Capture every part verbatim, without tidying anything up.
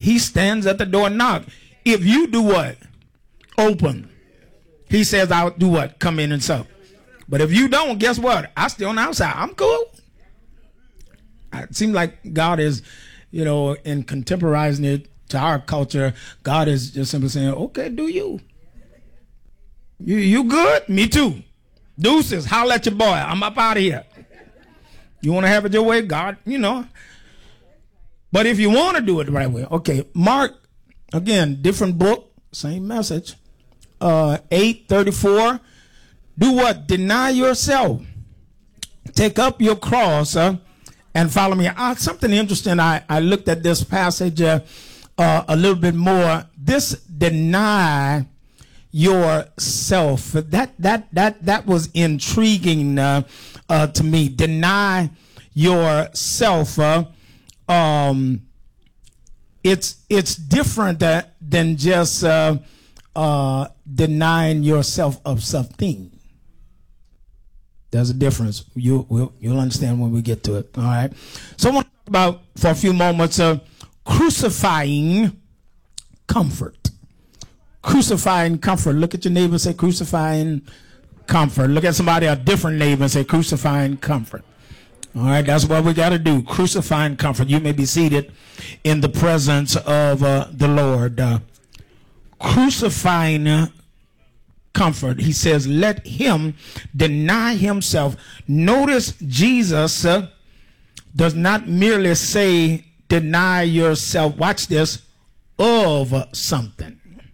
he stands at the door and knock. If you do what? Open. He says, I'll do what? Come in and sup. But if you don't, guess what? I stay on the outside. I'm cool. It seems like God is, you know, in contemporizing it to our culture, God is just simply saying, okay, do you. You, you good? Me too. Deuces, holler at your boy. I'm up out of here. You want to have it your way? God, you know. But if you want to do it the right way, okay. Mark, again, different book, same message. Uh, eight thirty-four. Do what? Deny yourself. Take up your cross uh, and follow me. Uh, something interesting. I, I looked at this passage uh, uh, a little bit more. This deny yourself. That that that that was intriguing uh, uh, to me. Deny yourself. Uh, um, it's it's different uh, than just uh, uh, denying yourself of something. There's a difference. You will you'll understand when we get to it. All right. So I want to talk about for a few moments uh, crucifying comfort. Crucifying comfort. Look at your neighbor and say crucifying comfort. Look at somebody, a different neighbor, and say crucifying comfort. All right, that's what we got to do. Crucifying comfort. You may be seated in the presence of uh, the Lord. Uh, crucifying uh, comfort. He says, let him deny himself. Notice Jesus uh, does not merely say, deny yourself. Watch this, of something.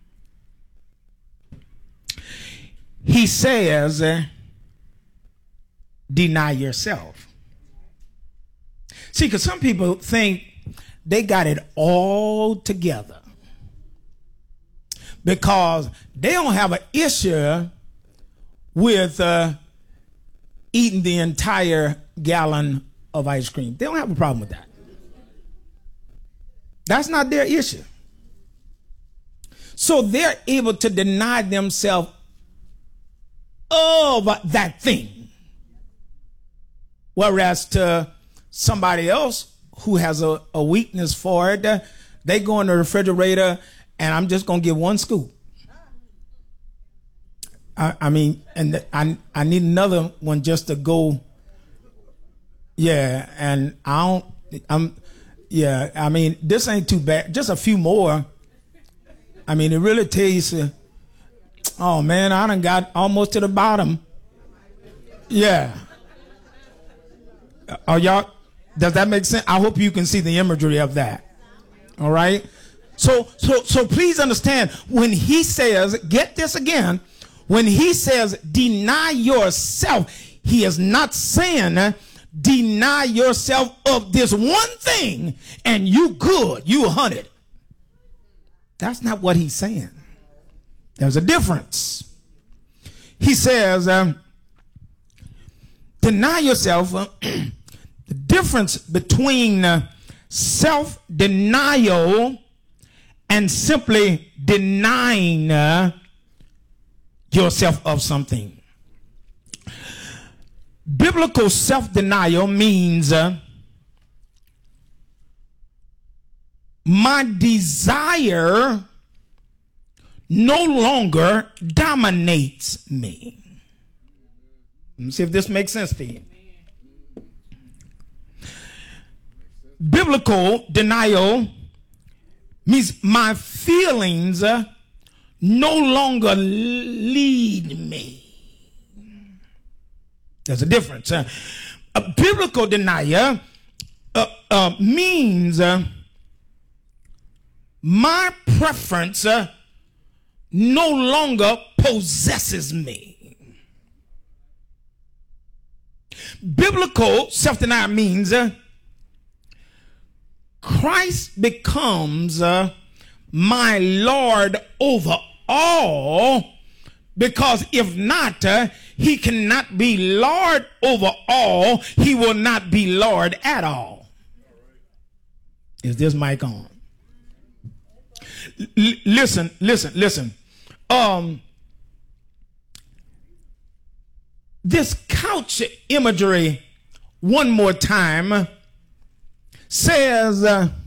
He says, uh, deny yourself. See, because some people think they got it all together because they don't have an issue with uh, eating the entire gallon of ice cream. They don't have a problem with that. That's not their issue. So they're able to deny themselves of that thing. Whereas to somebody else who has a, a weakness for it, uh, they go in the refrigerator and I'm just going to get one scoop. I, I mean, and I, I need another one just to go. Yeah. And I don't, I'm, yeah, I mean, this ain't too bad. Just a few more. I mean, it really tastes, uh, oh man, I done got almost to the bottom. Yeah. Are y'all, does that make sense? I hope you can see the imagery of that. All right. So, so, so please understand when he says, get this again, when he says deny yourself, he is not saying uh, deny yourself of this one thing and you good, you a hundred. That's not what he's saying. There's a difference. He says, um, deny yourself. Uh, the difference between uh, self-denial and simply denying uh, yourself of something. Biblical self-denial means uh, my desire no longer dominates me. Let me see if this makes sense to you. Biblical denial means my feelings uh, no longer lead me. There's a difference. Uh, a biblical denial uh, uh, means uh, my preference uh, no longer possesses me. Biblical self-denial means uh, Christ becomes uh, my Lord over all, because if not, uh, he cannot be Lord over all. He will not be Lord at all. Is this mic on? L- listen, listen, listen. Um, this couch imagery, one more time, says, uh,